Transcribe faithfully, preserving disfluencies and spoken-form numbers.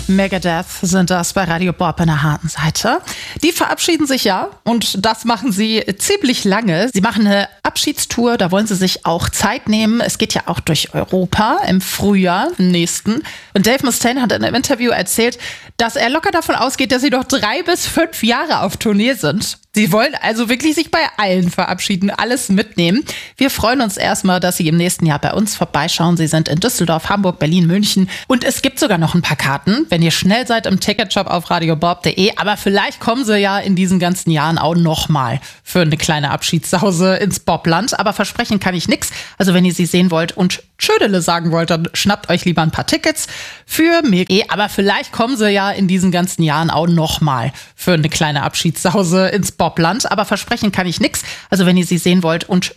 Megadeth sind das bei Radio Bob in der harten Seite. Die verabschieden sich ja und das machen sie ziemlich lange. Sie machen eine Abschiedstour, da wollen sie sich auch Zeit nehmen. Es geht ja auch durch Europa im Frühjahr, im nächsten. Und Dave Mustaine hat in einem Interview erzählt, dass er locker davon ausgeht, dass sie noch drei bis fünf Jahre auf Tournee sind. Sie wollen also wirklich sich bei allen verabschieden, alles mitnehmen. Wir freuen uns erstmal, dass Sie im nächsten Jahr bei uns vorbeischauen. Sie sind in Düsseldorf, Hamburg, Berlin, München und es gibt sogar noch ein paar Karten, wenn ihr schnell seid im Ticketshop auf radiobob punkt de. Aber vielleicht kommen Sie ja in diesen ganzen Jahren auch nochmal für eine kleine Abschiedssause ins Bobland. Aber versprechen kann ich nichts. Also wenn ihr sie sehen wollt und Tschödele sagen wollt, dann schnappt euch lieber ein paar Tickets für mich. Aber vielleicht kommen Sie ja in diesen ganzen Jahren auch nochmal für eine kleine Abschiedssause ins Bobland. Aber versprechen kann ich nichts. Also wenn ihr sie sehen wollt und